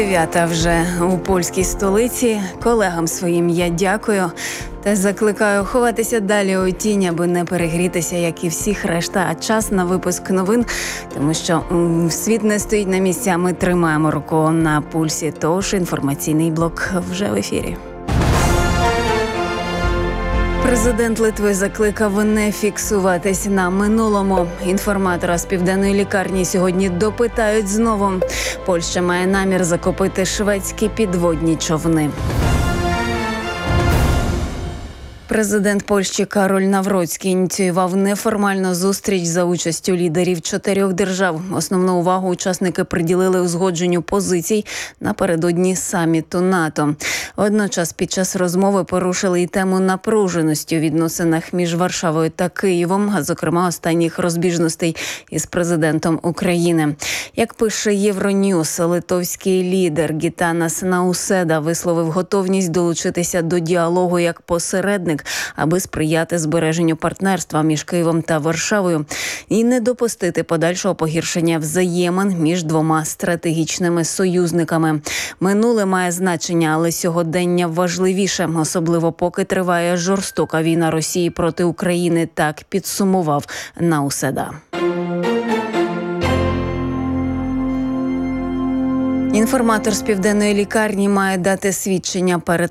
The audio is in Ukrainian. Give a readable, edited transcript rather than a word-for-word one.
9 вже у польській столиці. Колегам своїм я дякую та закликаю ховатися далі у тінь, аби не перегрітися, як і всіх решта. А час на випуск новин, тому що світ не стоїть на місці, а ми тримаємо руку на пульсі. Тож інформаційний блок вже в ефірі. Президент Литви закликав не фіксуватись на минулому. Інформатора з південної лікарні сьогодні допитають знову. Польща має намір закупити шведські підводні човни. Президент Польщі Кароль Навроцький ініціював неформальну зустріч за участю лідерів 4 держав. Основну увагу учасники приділили узгодженню позицій напередодні саміту НАТО. Водночас під час розмови порушили і тему напруженості у відносинах між Варшавою та Києвом, а зокрема останніх розбіжностей із президентом України. Як пише Євроньюз, литовський лідер Гітанас Науседа висловив готовність долучитися до діалогу як посередник, аби сприяти збереженню партнерства між Києвом та Варшавою і не допустити подальшого погіршення взаємин між двома стратегічними союзниками. Минуле має значення, але сьогодення важливіше, особливо поки триває жорстока війна Росії проти України, так підсумував Науседа. Інформатор з південної лікарні має дати свідчення перед